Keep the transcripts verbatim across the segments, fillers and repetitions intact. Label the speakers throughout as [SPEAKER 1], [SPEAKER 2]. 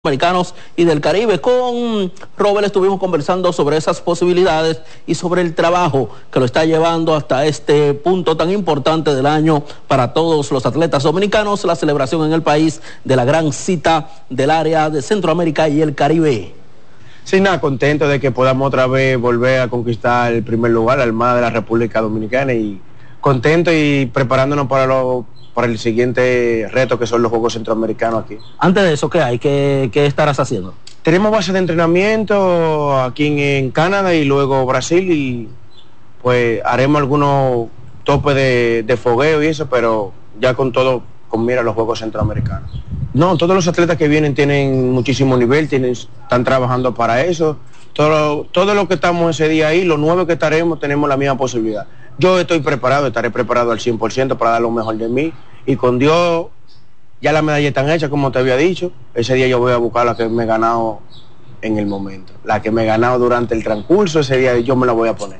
[SPEAKER 1] Americanos y del Caribe. Con Robert estuvimos conversando sobre esas posibilidades y sobre el trabajo que lo está llevando hasta este punto tan importante del año para todos los atletas dominicanos, la celebración en el país de la gran cita del área de Centroamérica y el Caribe.
[SPEAKER 2] Sí, nada, contento de que podamos otra vez volver a conquistar el primer lugar, la Armada de la República Dominicana, y contento y preparándonos para lo para el siguiente reto, que son los Juegos Centroamericanos aquí.
[SPEAKER 1] Antes de eso, ¿qué hay? ¿Qué, qué estarás haciendo?
[SPEAKER 2] Tenemos base de entrenamiento aquí en, en Canadá y luego Brasil, y pues haremos algunos topes de, de fogueo y eso, pero ya con todo, con mira los Juegos Centroamericanos. No, todos los atletas que vienen tienen muchísimo nivel, tienen, están trabajando para eso. Todo, todo lo que estamos ese día ahí, los nueve que estaremos, tenemos la misma posibilidad. Yo estoy preparado, estaré preparado al cien por ciento para dar lo mejor de mí, y con Dios ya las medallas están hechas, como te había dicho. Ese día yo voy a buscar la que me he ganado en el momento, la que me he ganado durante el transcurso, ese día yo me la voy a poner.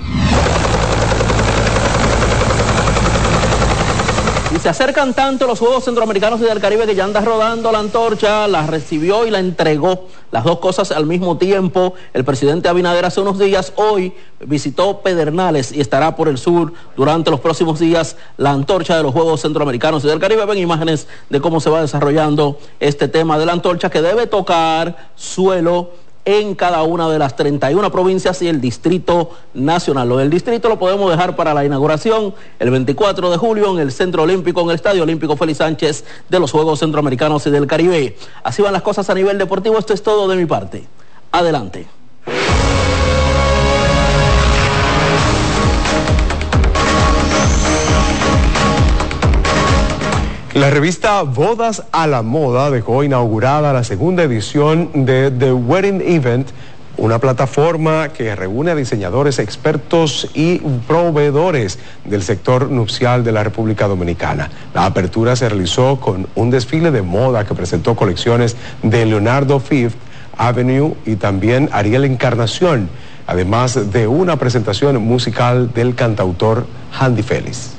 [SPEAKER 1] Y se acercan tanto los Juegos Centroamericanos y del Caribe que ya anda rodando la antorcha, la recibió y la entregó, las dos cosas al mismo tiempo. El presidente Abinader hace unos días, hoy visitó Pedernales y estará por el sur durante los próximos días la antorcha de los Juegos Centroamericanos y del Caribe. Ven imágenes de cómo se va desarrollando este tema de la antorcha, que debe tocar suelo en cada una de las treinta y una provincias y el Distrito Nacional. Lo del distrito lo podemos dejar para la inauguración el veinticuatro de julio en el Centro Olímpico, en el Estadio Olímpico Félix Sánchez de los Juegos Centroamericanos y del Caribe. Así van las cosas a nivel deportivo. Esto es todo de mi parte. Adelante.
[SPEAKER 3] La revista Bodas a la Moda dejó inaugurada la segunda edición de The Wedding Event, una plataforma que reúne a diseñadores, expertos y proveedores del sector nupcial de la República Dominicana. La apertura se realizó con un desfile de moda que presentó colecciones de Leonardo Fifth Avenue y también Ariel Encarnación, además de una presentación musical del cantautor Handy Félix.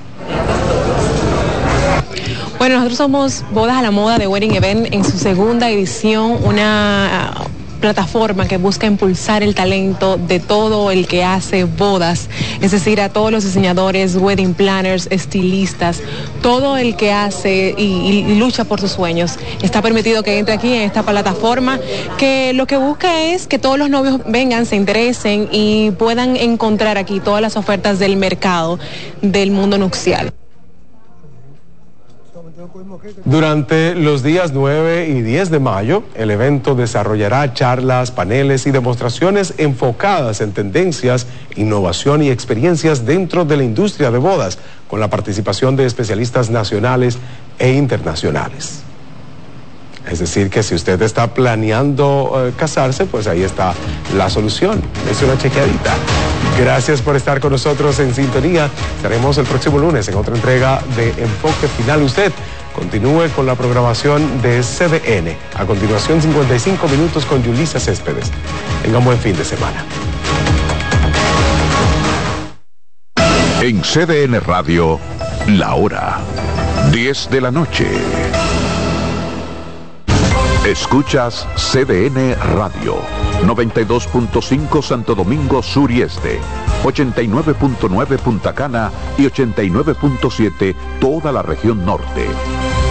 [SPEAKER 4] Bueno, nosotros somos Bodas a la Moda de Wedding Event en su segunda edición, una plataforma que busca impulsar el talento de todo el que hace bodas, es decir, a todos los diseñadores, wedding planners, estilistas, todo el que hace y, y lucha por sus sueños. Está permitido que entre aquí en esta plataforma, que lo que busca es que todos los novios vengan, se interesen y puedan encontrar aquí todas las ofertas del mercado del mundo nupcial.
[SPEAKER 3] Durante los días nueve y diez de mayo, el evento desarrollará charlas, paneles y demostraciones enfocadas en tendencias, innovación y experiencias dentro de la industria de bodas, con la participación de especialistas nacionales e internacionales. Es decir, que si usted está planeando eh, casarse, pues ahí está la solución. Es una chequeadita. Gracias por estar con nosotros en sintonía. Estaremos el próximo lunes en otra entrega de Enfoque Final. Usted continúe con la programación de C D N. A continuación, cincuenta y cinco minutos con Yulisa Céspedes. Tengan buen fin de semana.
[SPEAKER 5] En C D N Radio, la hora diez de la noche. Escuchas C D N Radio, noventa y dos punto cinco Santo Domingo Sur y Este, ochenta y nueve punto nueve Punta Cana y ochenta y nueve punto siete toda la región norte.